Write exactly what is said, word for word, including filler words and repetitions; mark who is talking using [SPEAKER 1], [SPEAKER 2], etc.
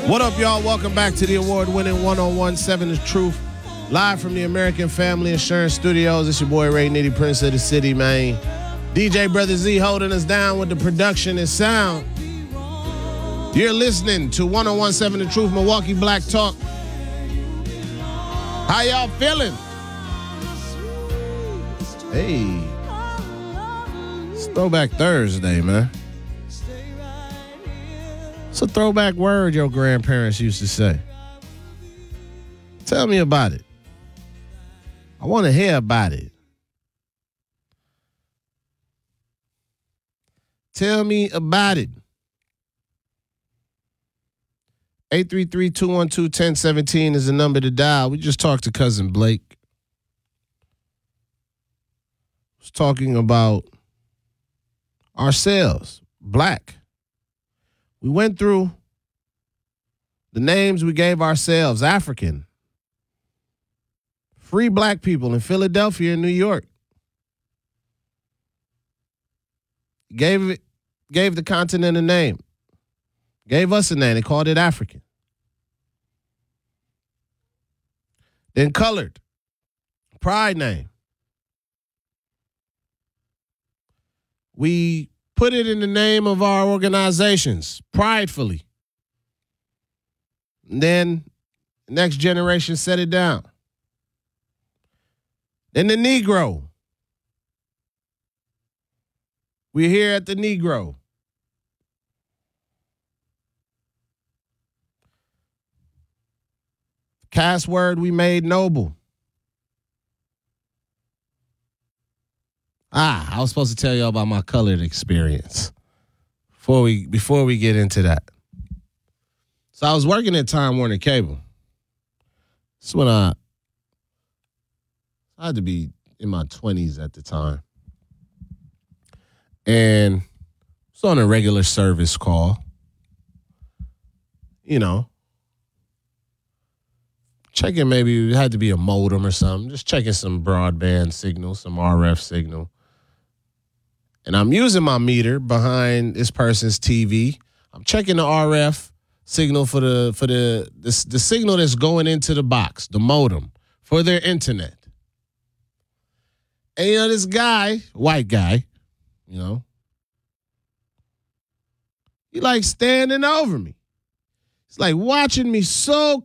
[SPEAKER 1] What up, y'all? Welcome back to the award-winning one oh one seven The Truth. Live from the American Family Insurance Studios. It's your boy Ray Nitty, Prince of the City, man. D J Brother Z holding us down with the production and sound. You're listening to one oh one seven The Truth, Milwaukee Black Talk. How y'all feeling? Hey. It's Throwback Thursday, man. It's a throwback word your grandparents used to say. Tell me about it. I want to hear about it. Tell me about it. eight three three, two one two, one oh one seven is the number to dial. We just talked to Cousin Blake. Was talking about ourselves, black. We went through the names we gave ourselves, African. Free black people in Philadelphia and New York. Gave it, gave the continent a name. Gave us a name. They called it African. Then colored. Pride name. We put it in the name of our organizations, pridefully. And then the next generation set it down. Then the Negro. We're here at the Negro. Cast word we made noble. Ah, I was supposed to tell y'all about my colored experience before we before we get into that. So I was working at Time Warner Cable. This is when I, I had to be in my twenties at the time. And I was on a regular service call. You know, checking, maybe it had to be a modem or something. Just checking some broadband signal, some R F signal. And I'm using my meter behind this person's T V. I'm checking the R F signal for the for the the, the signal that's going into the box, the modem, for their internet. And you know, this guy, white guy, you know, he like standing over me. He's like watching me so